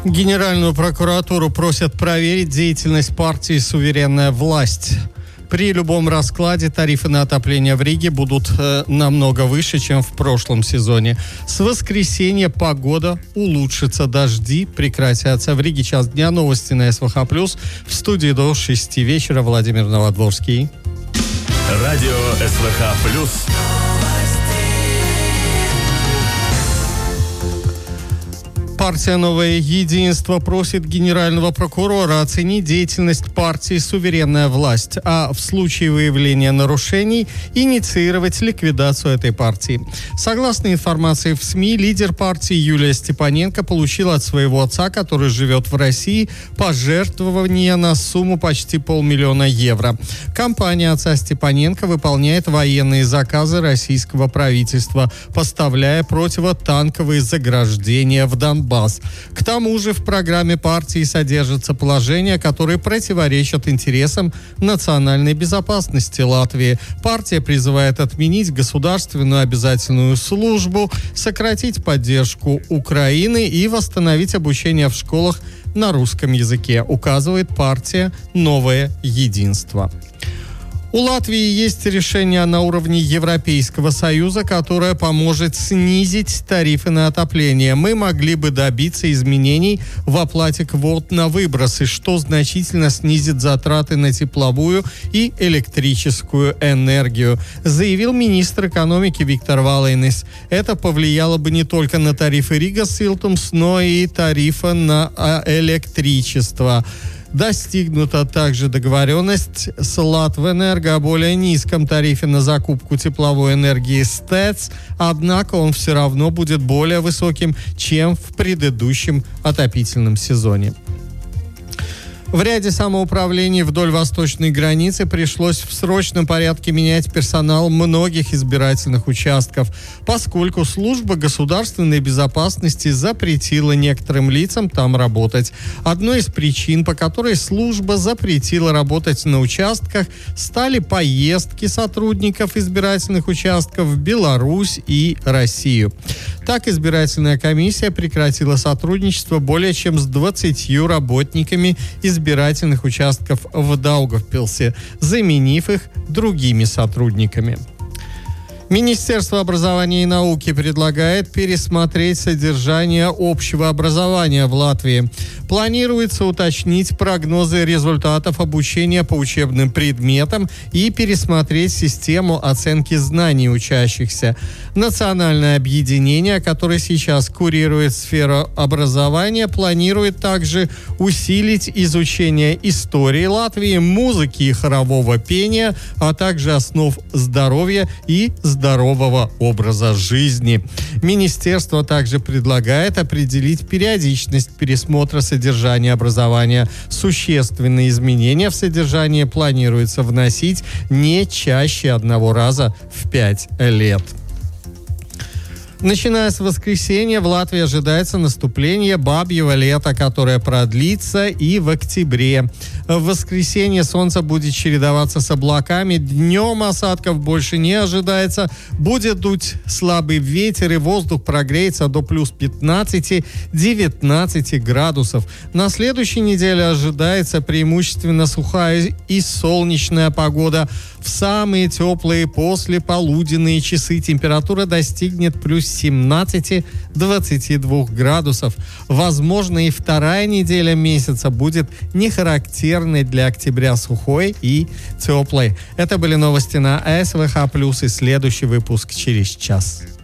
Генеральную прокуратуру просят проверить деятельность партии «Суверенная власть». При любом раскладе тарифы на отопление в Риге будут намного выше, чем в прошлом сезоне. С воскресенья погода улучшится, дожди прекратятся. В Риге час дня, новости на СВХ+. В студии до 6 вечера Владимир Новодворский. Радио СВХ+. Партия «Новое единство» просит генерального прокурора оценить деятельность партии «Суверенная власть», а в случае выявления нарушений инициировать ликвидацию этой партии. Согласно информации в СМИ, лидер партии Юлия Степаненко получила от своего отца, который живет в России, пожертвование на сумму почти 500 000 евро. Компания отца Степаненко выполняет военные заказы российского правительства, поставляя противотанковые заграждения в Донбасс. К тому же в программе партии содержатся положения, которые противоречат интересам национальной безопасности Латвии. Партия призывает отменить государственную обязательную службу, сократить поддержку Украины и восстановить обучение в школах на русском языке, указывает партия «Новое единство». У Латвии есть решение на уровне Европейского Союза, которое поможет снизить тарифы на отопление. Мы могли бы добиться изменений в оплате квот на выбросы, что значительно снизит затраты на тепловую и электрическую энергию, заявил министр экономики Виктор Валейнис. Это повлияло бы не только на тарифы Рига Силтумс, но и тарифы на электричество. Достигнута также договоренность с Латвэнерго о более низком тарифе на закупку тепловой энергии с ТЭЦ, однако он все равно будет более высоким, чем в предыдущем отопительном сезоне. В ряде самоуправлений вдоль восточной границы пришлось в срочном порядке менять персонал многих избирательных участков, поскольку служба государственной безопасности запретила некоторым лицам там работать. Одной из причин, по которой служба запретила работать на участках, стали поездки сотрудников избирательных участков в Беларусь и Россию. Так, избирательная комиссия прекратила сотрудничество более чем с 20 работниками избирательных участков в Даугавпилсе, заменив их другими сотрудниками. Министерство образования и науки предлагает пересмотреть содержание общего образования в Латвии. Планируется уточнить прогнозы результатов обучения по учебным предметам и пересмотреть систему оценки знаний учащихся. Национальное объединение, которое сейчас курирует сферу образования, планирует также усилить изучение истории Латвии, музыки и хорового пения, а также основ здоровья и здорового образа жизни. Министерство также предлагает определить периодичность пересмотра содержания образования. Существенные изменения в содержании планируется вносить не чаще 1 раза в 5 лет. Начиная с воскресенья в Латвии ожидается наступление бабьего лета, которое продлится и в октябре. В воскресенье солнце будет чередоваться с облаками, днем осадков больше не ожидается, будет дуть слабый ветер и воздух прогреется до плюс 15-19 градусов. На следующей неделе ожидается преимущественно сухая и солнечная погода. В самые теплые послеполуденные часы температура достигнет плюс 17-22 градусов. Возможно, и вторая неделя месяца будет нехарактерной для октября, сухой и теплой. Это были новости на СВХ+, и следующий выпуск через час.